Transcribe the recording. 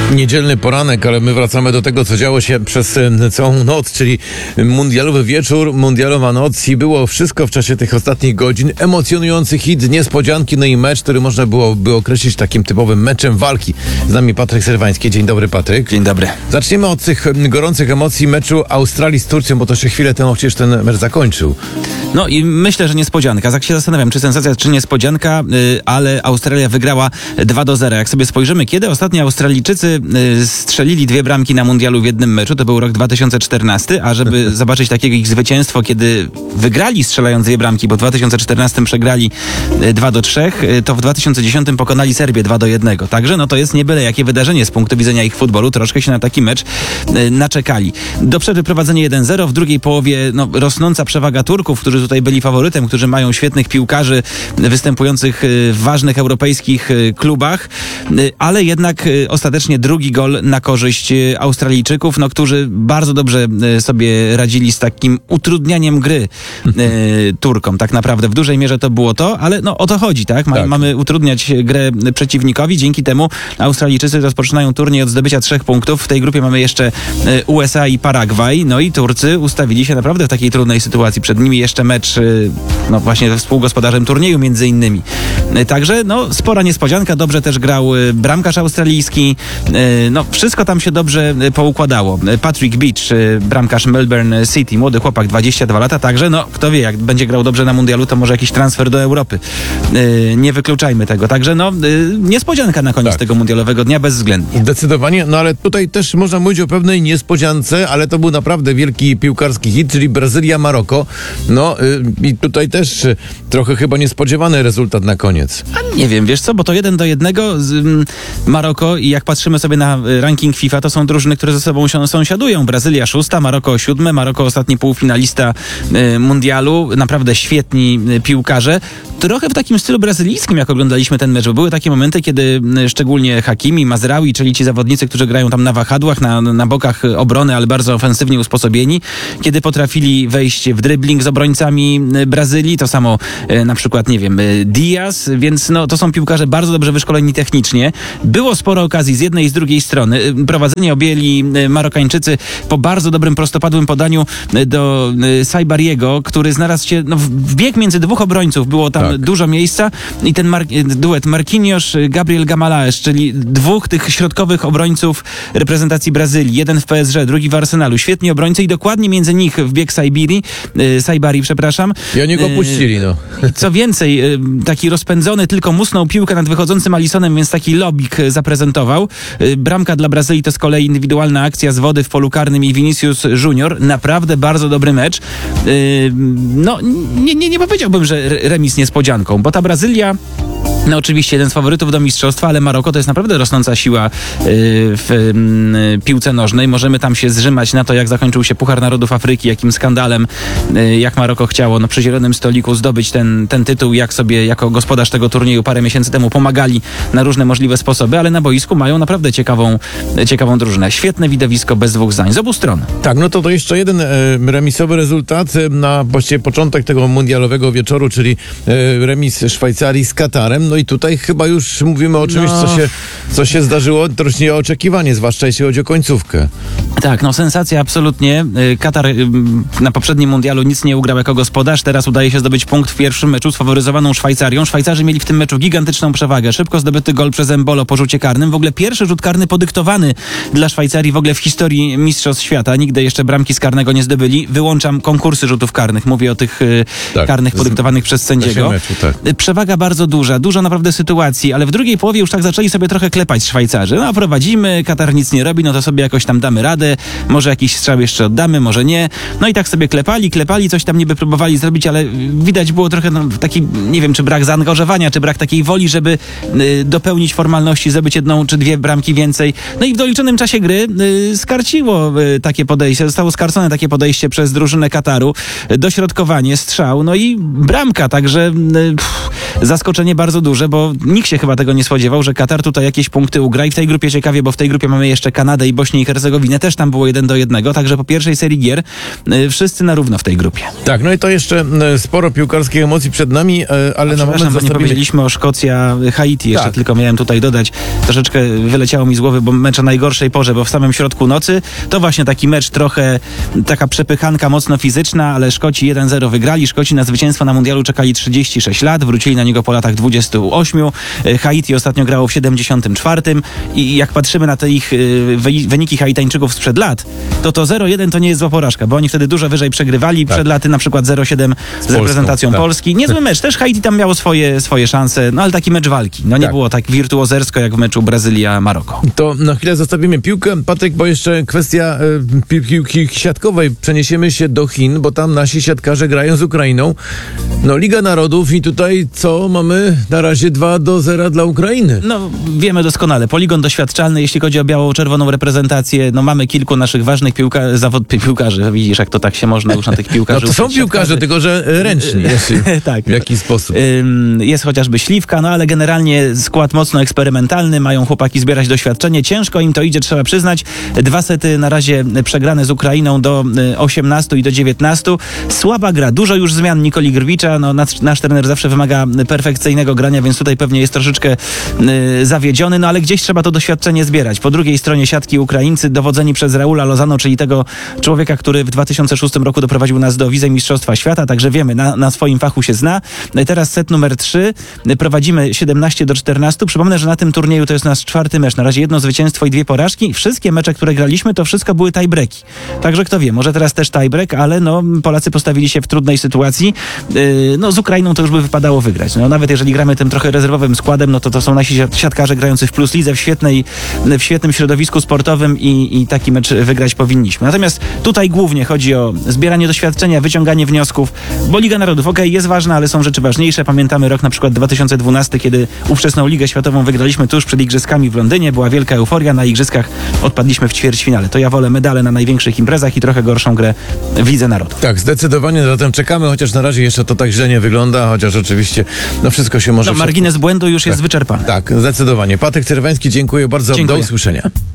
Niedzielny poranek, ale my wracamy do tego, co działo się przez całą noc, czyli mundialowy wieczór, mundialowa noc i było wszystko w czasie tych ostatnich godzin. Emocjonujący hit, niespodzianki, no i mecz, który można byłoby określić takim typowym meczem walki. Z nami Patryk Serwański. Dzień dobry, Patryk. Dzień dobry. Zaczniemy od tych gorących emocji meczu Australii z Turcją, bo to się chwilę temu przecież ten mecz zakończył. No i myślę, że niespodzianka. Tak się zastanawiam, czy sensacja, czy niespodzianka, ale Australia wygrała 2-0. Jak sobie spojrzymy, kiedy ostatnio Australijczycy strzelili 2 bramki na mundialu w jednym meczu, to był rok 2014, a żeby zobaczyć takiego ich zwycięstwo, kiedy wygrali strzelając 2 bramki, bo w 2014 przegrali 2-3, to w 2010 pokonali Serbię 2-1. Także no to jest nie byle jakie wydarzenie z punktu widzenia ich futbolu. Troszkę się na taki mecz naczekali. Do przerwy prowadzenie 1-0, w drugiej połowie rosnąca przewaga Turków, którzy tutaj byli faworytem, którzy mają świetnych piłkarzy występujących w ważnych europejskich klubach, ale jednak ostatecznie drugi gol na korzyść Australijczyków, którzy bardzo dobrze sobie radzili z takim utrudnianiem gry Turkom. Tak naprawdę w dużej mierze to było to, ale o to chodzi, tak? Mamy utrudniać grę przeciwnikowi, dzięki temu Australijczycy rozpoczynają turniej od zdobycia 3 punktów. W tej grupie mamy jeszcze USA i Paragwaj, i Turcy ustawili się naprawdę w takiej trudnej sytuacji. Przed nimi jeszcze mecz właśnie ze współgospodarzem turnieju między innymi. Także spora niespodzianka, dobrze też grał bramkarz australijski, wszystko tam się dobrze poukładało. Patrick Beach, bramkarz Melbourne City, młody chłopak, 22 lata, także kto wie, jak będzie grał dobrze na mundialu, to może jakiś transfer do Europy. Nie wykluczajmy tego. Także niespodzianka na koniec tego mundialowego dnia, bezwzględnie. Zdecydowanie, ale tutaj też można mówić o pewnej niespodziance, ale to był naprawdę wielki piłkarski hit, czyli Brazylia-Maroko. I tutaj też trochę chyba niespodziewany rezultat na koniec. A nie wiem, wiesz co, bo to 1-1 Maroko i jak patrzymy sobie na ranking FIFA, to są drużyny, które ze sobą sąsiadują. Brazylia 6, Maroko 7, Maroko ostatni półfinalista mundialu. Naprawdę świetni piłkarze. Trochę w takim stylu brazylijskim, jak oglądaliśmy ten mecz, bo były takie momenty, kiedy szczególnie Hakimi, Mazraoui, czyli ci zawodnicy, którzy grają tam na wahadłach, na bokach obrony, ale bardzo ofensywnie usposobieni, kiedy potrafili wejść w dribbling z obrońcami Brazylii, to samo na przykład, Diaz, więc to są piłkarze bardzo dobrze wyszkoleni technicznie. Było sporo okazji z jednej i z drugiej strony. Prowadzenie objęli Marokańczycy po bardzo dobrym prostopadłym podaniu do Saibariego, który znalazł się w bieg między 2 obrońców. Było tam dużo miejsca i ten duet Marquinhos, Gabriel Gamalaes, czyli 2 tych środkowych obrońców reprezentacji Brazylii. Jeden w PSG, drugi w Arsenalu. Świetni obrońcy i dokładnie między nich wbiegł Saibari, przepraszam. I oni go puścili, Co więcej, taki rozpędzony, tylko musnął piłkę nad wychodzącym Alissonem, więc taki lobik zaprezentował. Bramka dla Brazylii to z kolei indywidualna akcja z wody w polu karnym i Vinicius Junior. Naprawdę bardzo dobry mecz. Nie powiedziałbym, że remis niespodzianką, bo ta Brazylia oczywiście jeden z faworytów do mistrzostwa, ale Maroko to jest naprawdę rosnąca siła w piłce nożnej. Możemy tam się zrzymać na to, jak zakończył się Puchar Narodów Afryki, jakim skandalem, jak Maroko chciało przy zielonym stoliku zdobyć ten tytuł, jak sobie jako gospodarz tego turnieju parę miesięcy temu pomagali na różne możliwe sposoby, ale na boisku mają naprawdę ciekawą drużynę. Świetne widowisko, bez 2 zdań, z obu stron. Tak, to jeszcze jeden remisowy rezultat na właściwie początek tego mundialowego wieczoru, czyli remis Szwajcarii z Katarem. I tutaj chyba już mówimy o czymś, co się zdarzyło troszkę nieoczekiwanie, zwłaszcza jeśli chodzi o końcówkę. Tak, sensacja absolutnie. Katar na poprzednim mundialu nic nie ugrał jako gospodarz. Teraz udaje się zdobyć punkt w pierwszym meczu z faworyzowaną Szwajcarią. Szwajcarzy mieli w tym meczu gigantyczną przewagę. Szybko zdobyty gol przez Embolo po rzucie karnym. W ogóle pierwszy rzut karny podyktowany dla Szwajcarii w ogóle w historii mistrzostw świata. Nigdy jeszcze bramki z karnego nie zdobyli. Wyłączam konkursy rzutów karnych. Mówię o tych karnych podyktowanych przez sędziego. Meczu, Przewaga bardzo duża naprawdę sytuacji, ale w drugiej połowie już tak zaczęli sobie trochę klepać Szwajcarzy. Prowadzimy, Katar nic nie robi, to sobie jakoś tam damy radę, może jakiś strzał jeszcze oddamy, może nie. I tak sobie klepali, coś tam niby próbowali zrobić, ale widać było trochę taki, nie wiem, czy brak zaangażowania, czy brak takiej woli, żeby dopełnić formalności, zdobyć 1 czy 2 bramki więcej. I w doliczonym czasie gry skarciło takie podejście, zostało skarcone takie podejście przez drużynę Kataru, dośrodkowanie, strzał, i bramka, także zaskoczenie bardzo duże. duże, bo nikt się chyba tego nie spodziewał, że Katar tutaj jakieś punkty ugra i w tej grupie ciekawie, bo w tej grupie mamy jeszcze Kanadę i Bośnię i Hercegowinę, też tam było 1-1, także po pierwszej serii gier wszyscy na równo w tej grupie. Tak, no i to jeszcze sporo piłkarskich emocji przed nami, ale na moment bo nie powiedzieliśmy o Szkocja-Haiti, jeszcze Tak. tylko miałem tutaj dodać, troszeczkę wyleciało mi z głowy, bo mecz o najgorszej porze, bo w samym środku nocy, to właśnie taki mecz trochę, taka przepychanka mocno fizyczna, ale Szkoci 1-0 wygrali, Szkoci na zwycięstwo na mundialu czekali 36 lat, wrócili na niego po latach 28, Haiti ostatnio grało w 74 i jak patrzymy na te ich wyniki Haitańczyków sprzed lat, to 0-1 to nie jest zła porażka, bo oni wtedy dużo wyżej przegrywali, przed laty na przykład 0-7 z reprezentacją Polski. Niezły mecz, też Haiti tam miało swoje szanse, no ale taki mecz walki. No nie było tak wirtuozersko jak w meczu Brazylia-Maroko. To na chwilę zostawimy piłkę, Patryk, bo jeszcze kwestia piłki siatkowej. Przeniesiemy się do Chin, bo tam nasi siatkarze grają z Ukrainą. No Liga Narodów i tutaj co? Mamy na razie 2-0 dla Ukrainy. No wiemy doskonale, poligon doświadczalny, jeśli chodzi o biało-czerwoną reprezentację, no mamy kilku naszych ważnych piłkarzy, widzisz jak to tak się można już na tych piłkarzy. No to są piłkarze, tylko że ręczni. Tak. W jaki sposób? Jest chociażby Śliwka, no ale generalnie skład mocno eksperymentalny, mają chłopaki zbierać doświadczenie, ciężko im to idzie, trzeba przyznać. 2 sety na razie przegrane z Ukrainą do 18 i do 19. Słaba gra, dużo już zmian Nikoli Grwicza, no nasz trener zawsze wymaga perfekcyjnego grania, więc tutaj pewnie jest troszeczkę zawiedziony, no ale gdzieś trzeba to doświadczenie zbierać. Po drugiej stronie siatki Ukraińcy dowodzeni przez Raula Lozano, czyli tego człowieka, który w 2006 roku doprowadził nas do wicemistrzostwa świata, także wiemy, na swoim fachu się zna. Teraz set numer 3, prowadzimy 17-14. Przypomnę, że na tym turnieju to jest nasz 4. mecz, na razie 1 zwycięstwo i 2 porażki. Wszystkie mecze, które graliśmy, to wszystko były tiebreaki. Także kto wie, może teraz też tiebreak, ale no Polacy postawili się w trudnej sytuacji. No z Ukrainą to już by wypadało wygrać. No nawet jeżeli gramy tym trochę rezerwowym składem, no to są nasi siatkarze grający w Plus Lidze, w świetnym środowisku sportowym i taki mecz wygrać powinniśmy. Natomiast tutaj głównie chodzi o zbieranie doświadczenia, wyciąganie wniosków, bo Liga Narodów, jest ważna, ale są rzeczy ważniejsze. Pamiętamy rok na przykład 2012, kiedy ówczesną Ligę Światową wygraliśmy tuż przed Igrzyskami w Londynie, była wielka euforia, na Igrzyskach odpadliśmy w ćwierćfinale. To ja wolę medale na największych imprezach i trochę gorszą grę w Lidze Narodów. Tak, zdecydowanie zatem czekamy, chociaż na razie jeszcze to tak źle nie wygląda, chociaż oczywiście wszystko się może... Margines błędu już jest wyczerpany. Tak, zdecydowanie. Patryk Czerwański, dziękuję bardzo. Dziękuję. Do usłyszenia.